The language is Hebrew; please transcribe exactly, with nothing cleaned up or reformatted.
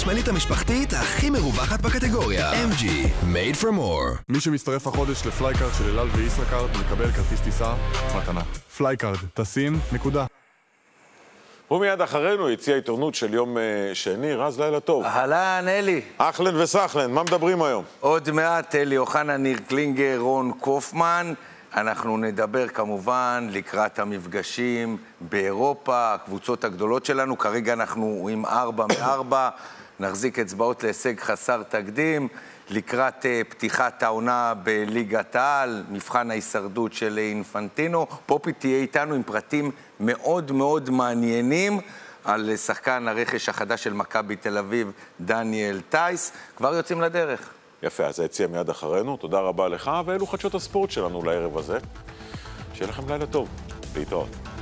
החשמלית המשפחתית הכי מרווחת בקטגוריה. אם ג'י, made for more. מי שמצטרף החודש לפלייקארד של אלעל וישראכרד מקבל כרטיס טיסה מתנה. פלייקארד, טסים, נקודה. ומיד אחרינו הציע עיתונות של יום שני. רז, לילה טוב. אהלן, אלי. אהלן וסהלן, מה מדברים היום? עוד מעט אלי אוחנה, ניר קלינגר, רון קופמן. אנחנו נדבר כמובן לקראת המפגשים באירופה, הקבוצות הגדולות שלנו. כרגע אנחנו עם ארבע מארבע, נחזיק אצבעות להישג חסר תקדים. לקראת פתיחת העונה בליגת העל, מבחן ההישרדות של אינפנטינו. פופי תהיה איתנו עם פרטים מאוד מאוד מעניינים על שחקן הרכש החדש של מכבי תל אביב, דניאל טייס. כבר יוצאים לדרך. יפה, אז היציע מיד אחרינו. תודה רבה לך, ואלו חדשות הספורט שלנו לערב הזה. שיהיה לכם לילה טוב. להתראות.